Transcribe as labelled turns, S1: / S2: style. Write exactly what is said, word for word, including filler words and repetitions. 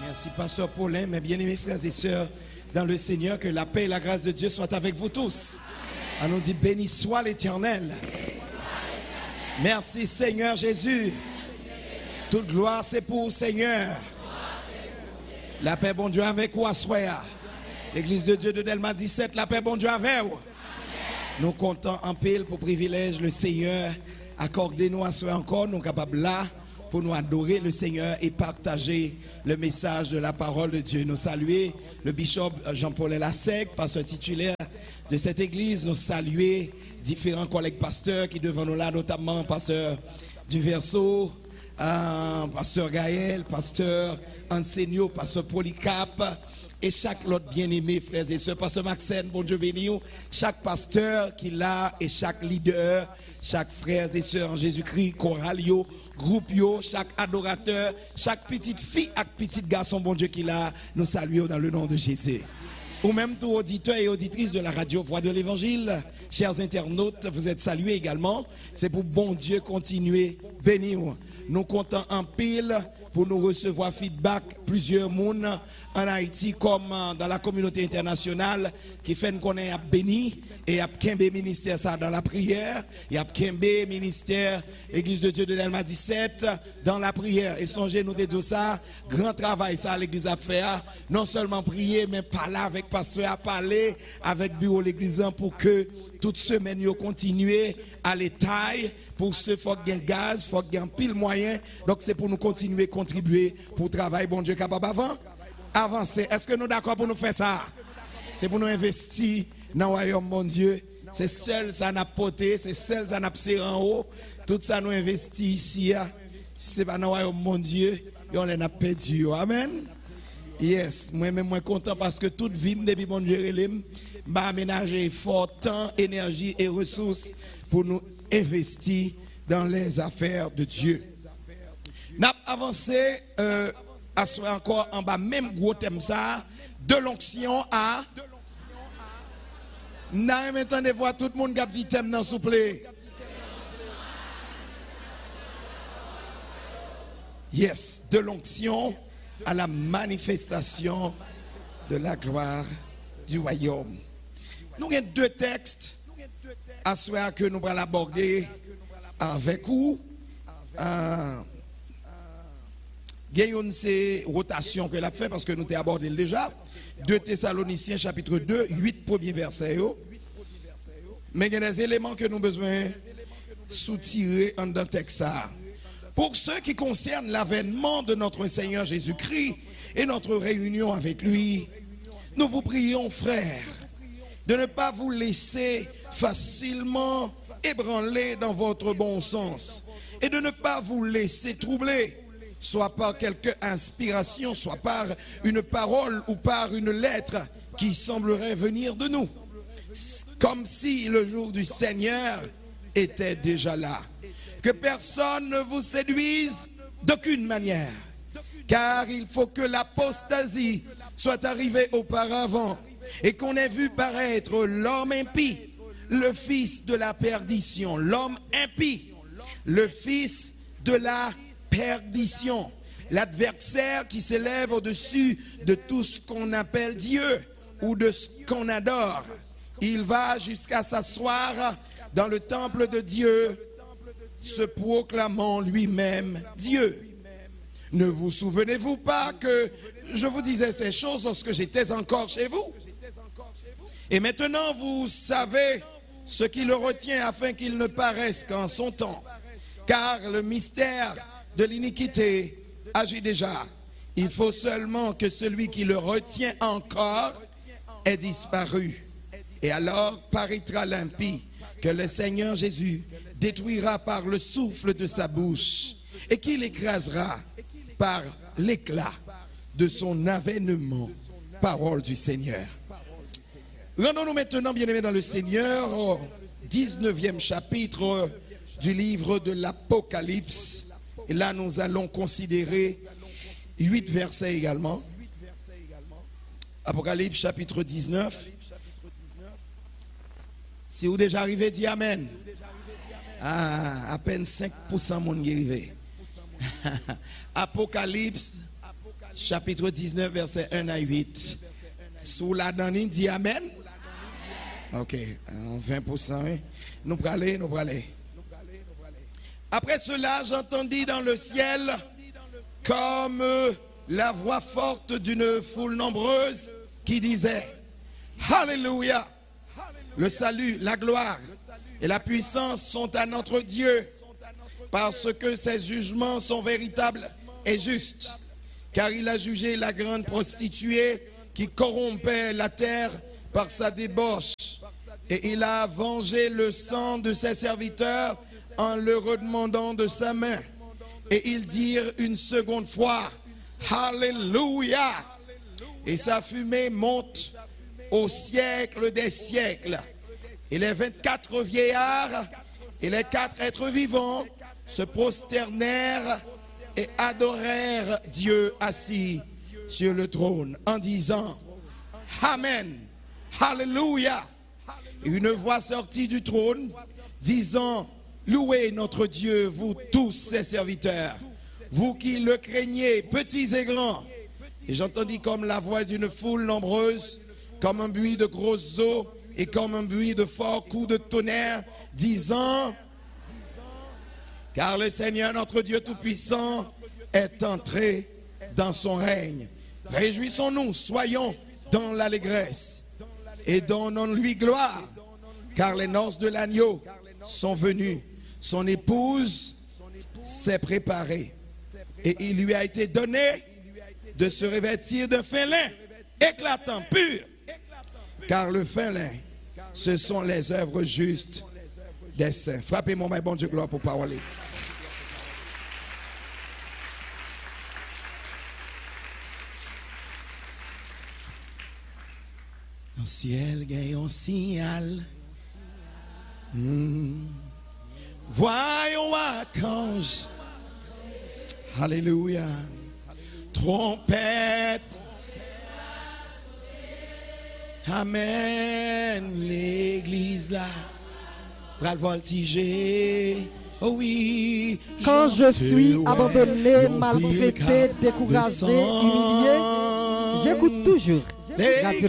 S1: Merci, Pasteur Paulin. Mes bien-aimés frères et sœurs dans le Seigneur, que la paix et la grâce de Dieu soient avec vous tous. On nous dit béni soit l'Éternel. Merci, Seigneur Jésus. Toute gloire, c'est pour Seigneur. La paix, bon Dieu, avec vous, assoya. L'église de Dieu de Delma dix-sept, la paix, bon Dieu, avec vous. Nous comptons en pile pour privilège le Seigneur. Accordez-nous à soi encore, nous capables là pour nous adorer le Seigneur et partager le message de la parole de Dieu. Nous saluer le bishop Jean-Paul Lassec, pasteur titulaire de cette église. Nous saluer différents collègues pasteurs qui devant nous là, notamment pasteur Duverseau, euh, pasteur Gaël, pasteur Ansenio, pasteur Polycarpe, et chaque autre bien-aimé, frères et sœurs, pasteur Maxène, bon Dieu béni, chaque pasteur qui l'a et chaque leader, chaque frères et sœurs en Jésus-Christ, choralio, groupe yo, chaque adorateur, chaque petite fille et petit garçon, bon Dieu qui l'a, nous saluons dans le nom de Jésus. Ou même tous auditeurs et auditrices de la radio Voix de l'Évangile, chers internautes, vous êtes salués également. C'est pour bon Dieu continuer bénir. Nous comptons en pile pour nous recevoir feedback plusieurs monde en Haïti comme dans la communauté internationale qui fait qu'on est béni et à Kembe ministère ça dans la prière et à Kembe ministère Église de Dieu de Delma dix-sept dans la prière et songez nous de tout ça grand travail ça l'église a fait non seulement prier mais parler avec pasteur à parler avec bureau l'église pour que toute semaine yo continuer à l'état pour ce faut gain gaz faut gain pile moyen donc c'est pour nous continuer contribuer pour travail bon Dieu capable avant avancer. Est-ce que nous sommes d'accord pour nous faire ça? C'est pour nous investir dans le royaume, mon Dieu. C'est seul ça n'a poté, c'est seul ça n'a serré en haut. Tout ça nous investit ici. C'est pas dans le royaume, mon Dieu. Et on l'a perdu. Amen. Yes, moi-même, moi content parce que toute vie, depuis mon Dieu, m'a aménagé fort temps, énergie et ressources pour nous investir dans les affaires de Dieu. N'a avancé. Euh, Assois encore en bas, même gros thème ça, de l'onction à. N'a maintenant de voir tout le monde qui a dit thème dans s'il vous plaît. Yes, de l'onction à la manifestation de la gloire du royaume. Nous avons deux textes assois que nous allons aborder avec vous. Euh, Gayon, c'est rotation que l'a fait parce que nous t'avons abordé déjà. deux Thessaloniciens chapitre deux, huit premiers versets. Mais il y a des éléments que nous avons besoin de soutirer en dans le texte. Pour ceux qui concernent l'avènement de notre Seigneur Jésus-Christ et notre réunion avec lui, nous vous prions, frères, de ne pas vous laisser facilement ébranler dans votre bon sens et de ne pas vous laisser troubler, soit par quelque inspiration, soit par une parole ou par une lettre qui semblerait venir de nous, comme si le jour du Seigneur était déjà là. Que personne ne vous séduise d'aucune manière, car il faut que l'apostasie soit arrivée auparavant et qu'on ait vu paraître l'homme impie, le fils de la perdition, l'homme impie, le fils de la perdition, l'adversaire qui s'élève au-dessus de tout ce qu'on appelle Dieu ou de ce qu'on adore. Il va jusqu'à s'asseoir dans le temple de Dieu, se proclamant lui-même Dieu. Ne vous souvenez-vous pas que je vous disais ces choses lorsque j'étais encore chez vous? Et maintenant vous savez ce qui le retient afin qu'il ne paraisse qu'en son temps. Car le mystère de l'iniquité agit déjà. Il faut seulement que celui qui le retient encore ait disparu. Et alors paraîtra l'impie que le Seigneur Jésus détruira par le souffle de sa bouche et qu'il écrasera par l'éclat de son avènement. Parole du Seigneur. Rendons-nous maintenant, bien-aimés dans le Seigneur, au dix-neuvième chapitre du livre de l'Apocalypse. Et là, nous allons considérer huit versets également. Apocalypse chapitre dix-neuf. Si vous déjà arrivé, dis Amen. Ah, à peine cinq pour cent de monde qui est arrivé. Apocalypse chapitre dix-neuf, versets un à huit. Sous la donne, dit Amen. Ok, vingt pour cent. Hein? Nous allons aller, nous allons aller. Après cela, j'entendis dans le ciel comme la voix forte d'une foule nombreuse qui disait: Alléluia! Le salut, la gloire et la puissance sont à notre Dieu, parce que ses jugements sont véritables et justes. Car il a jugé la grande prostituée qui corrompait la terre par sa débauche. Et il a vengé le sang de ses serviteurs en le redemandant de sa main. Et ils dirent une seconde fois: Alléluia! Et sa fumée monte au siècle des siècles. Et les vingt-quatre vieillards et les quatre êtres vivants se prosternèrent et adorèrent Dieu assis sur le trône en disant: Amen, Alléluia. Et une voix sortit du trône disant: Louez notre Dieu, vous tous ses serviteurs, vous qui le craignez, petits et grands. Et j'entendis comme la voix d'une foule nombreuse, comme un bruit de grosses eaux et comme un bruit de forts coups de tonnerre, disant: Car le Seigneur notre Dieu Tout-Puissant est entré dans son règne. Réjouissons-nous, soyons dans l'allégresse et donnons-lui gloire, car les noces de l'agneau sont venues. Son épouse s'est préparée et il lui a été donné de se revêtir d'un fin lin éclatant, pur, car le fin lin, ce sont les œuvres justes des saints. Frappez-moi, mon bon Dieu, gloire pour parler. Un ciel gagne un signal. Mm. Voyons archange. Alléluia. Trompette. Amen. L'église là. Pral voltiger. Oh oui.
S2: Quand je suis abandonné, maltraité, découragé, humilié, j'écoute toujours.